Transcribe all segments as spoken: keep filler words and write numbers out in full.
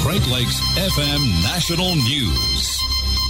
Great Lakes F M National News.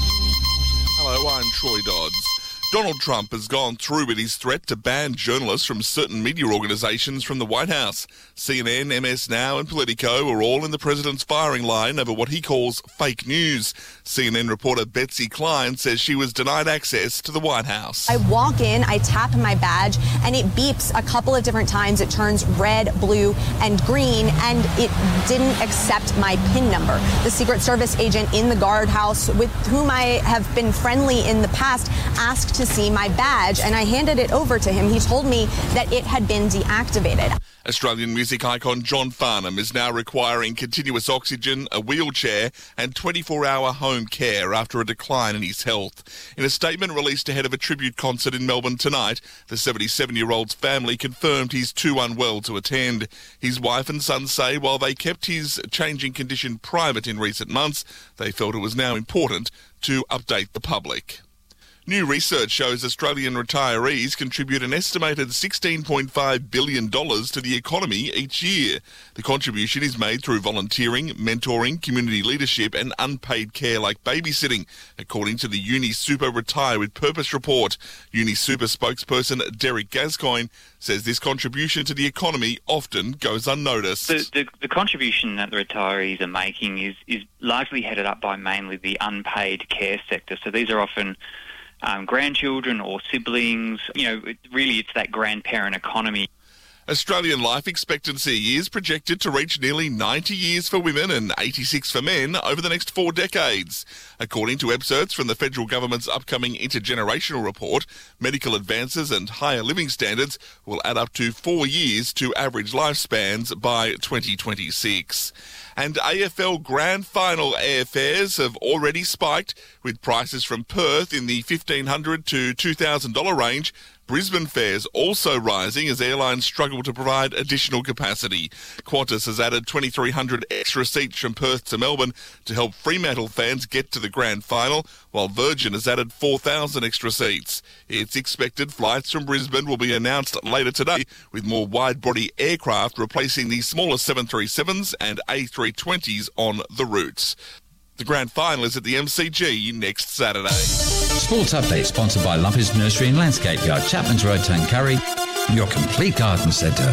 Hello, I'm Troy Dodds. Donald Trump has gone through with his threat to ban journalists from certain media organisations from the White House. C N N, M S Now and Politico are all in the president's firing line over what he calls fake news. C N N reporter Betsy Klein says she was denied access to the White House. I walk in, I tap my badge, and it beeps a couple of different times. It turns red, blue, and green, and it didn't accept my PIN number. The Secret Service agent in the guardhouse, with whom I have been friendly in the past, asked to see my badge, and I handed it over to him. He told me that it had been deactivated. Australian music icon John Farnham is now requiring continuous oxygen, a wheelchair and twenty-four hour home care after a decline in his health. In a statement released ahead of a tribute concert in Melbourne tonight, the seventy-seven-year-old's family confirmed he's too unwell to attend. His wife and son say while they kept his changing condition private in recent months, they felt it was now important to update the public. New research shows Australian retirees contribute an estimated sixteen point five billion dollars to the economy each year. The contribution is made through volunteering, mentoring, community leadership and unpaid care like babysitting, according to the UniSuper Retire with Purpose report. UniSuper spokesperson Derek Gascoigne says this contribution to the economy often goes unnoticed. The, the, the contribution that the retirees are making is, is largely headed up by mainly the unpaid care sector. So these are often Um, grandchildren or siblings. You know, it, really it's that grandparent economy. Australian life expectancy is projected to reach nearly ninety years for women and eighty-six for men over the next four decades. According to excerpts from the federal government's upcoming intergenerational report, medical advances and higher living standards will add up to four years to average lifespans by twenty twenty-six. And A F L Grand Final airfares have already spiked, with prices from Perth in the fifteen hundred dollars to two thousand dollars range. Brisbane fares also rising as airlines struggle to provide additional capacity. Qantas has added twenty-three hundred extra seats from Perth to Melbourne to help Fremantle fans get to the Grand Final, while Virgin has added four thousand extra seats. It's expected flights from Brisbane will be announced later today, with more wide-body aircraft replacing the smaller seven thirty-sevens and A three twenties on the routes. The Grand Final is at the M C G next Saturday. Sports Update sponsored by Lumpy's Nursery and Landscape Yard, Chapman's Road, Tuncurry, your complete garden centre.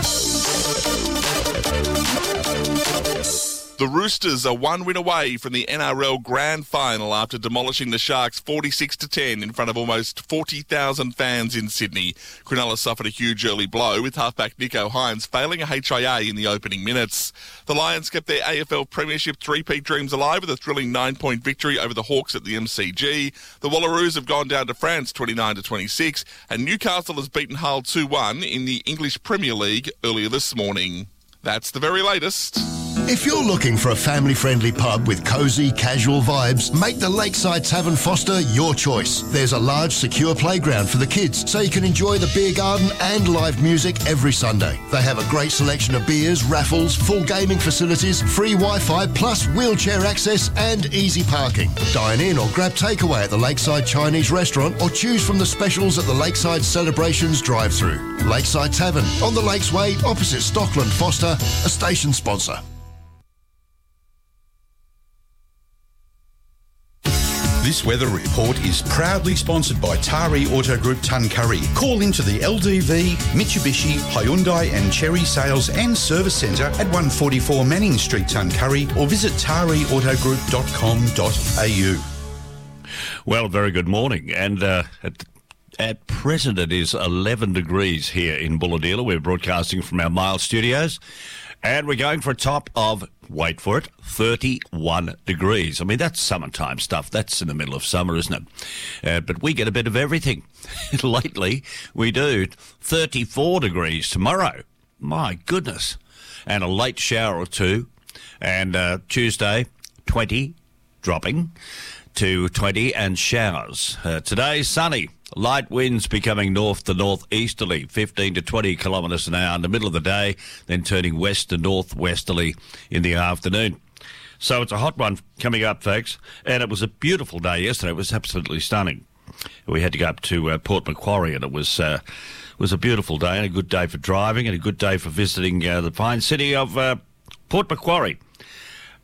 The Roosters are one win away from the N R L Grand Final after demolishing the Sharks forty-six to ten in front of almost forty thousand fans in Sydney. Cronulla suffered a huge early blow, with halfback Nico Hines failing a H I A in the opening minutes. The Lions kept their A F L Premiership three-peat dreams alive with a thrilling nine-point victory over the Hawks at the M C G. The Wallaroos have gone down to France twenty-nine to twenty-six, and Newcastle has beaten Hull two one in the English Premier League earlier this morning. That's the very latest. If you're looking for a family-friendly pub with cosy, casual vibes, make the Lakeside Tavern Foster your choice. There's a large, secure playground for the kids, so you can enjoy the beer garden and live music every Sunday. They have a great selection of beers, raffles, full gaming facilities, free Wi-Fi, plus wheelchair access and easy parking. Dine in or grab takeaway at the Lakeside Chinese Restaurant or choose from the specials at the Lakeside Celebrations drive-through. Lakeside Tavern, on the Lakesway, opposite Stockland Foster, a station sponsor. This weather report is proudly sponsored by Tari Auto Group Tuncurry. Call into the L D V, Mitsubishi, Hyundai and Chery Sales and Service Centre at one forty-four Manning Street, Tuncurry, or visit tari auto group dot com dot a u. Well, very good morning. And uh, at, at present it is eleven degrees here in Bulahdelah. We're broadcasting from our Mile studios. And we're going for a top of, wait for it, thirty-one degrees. I mean, that's summertime stuff. That's in the middle of summer, isn't it? Uh, but we get a bit of everything. Lately, we do. thirty-four degrees tomorrow. My goodness. And a late shower or two. And uh, Tuesday, twenty, dropping to twenty, and showers. Uh, today, sunny. Light winds becoming north to northeasterly, fifteen to twenty kilometres an hour in the middle of the day, then turning west to northwesterly in the afternoon. So it's a hot one coming up, folks. And it was a beautiful day yesterday. It was absolutely stunning. We had to go up to uh, Port Macquarie, and it was uh, was a beautiful day and a good day for driving and a good day for visiting uh, the fine city of uh, Port Macquarie.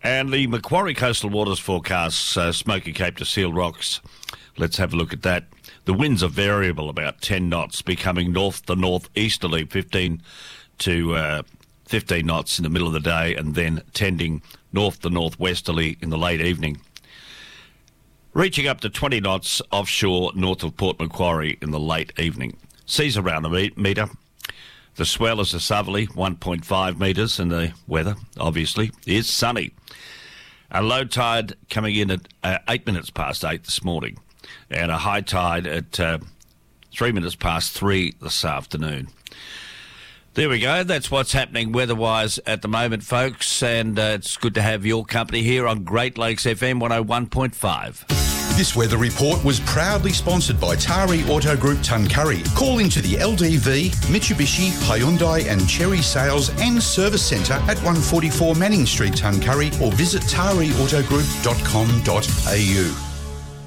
And the Macquarie Coastal Waters forecasts uh, Smoky Cape to Seal Rocks. Let's have a look at that. The winds are variable, about ten knots, becoming north to northeasterly, fifteen to uh, fifteen knots in the middle of the day, and then tending north to northwesterly in the late evening, reaching up to twenty knots offshore north of Port Macquarie in the late evening. Seas around a me- metre. The swell is a southerly, one point five metres, and the weather, obviously, is sunny. A low tide coming in at uh, eight minutes past eight this morning, and a high tide at uh, three minutes past three this afternoon. There we go. That's what's happening weather-wise at the moment, folks, and uh, it's good to have your company here on Great Lakes F M one oh one point five. This weather report was proudly sponsored by Tari Auto Group Tuncurry. Call into the L D V, Mitsubishi, Hyundai and Cherry Sales and Service Centre at one forty-four Manning Street, Tuncurry, or visit tari auto group dot com dot a u.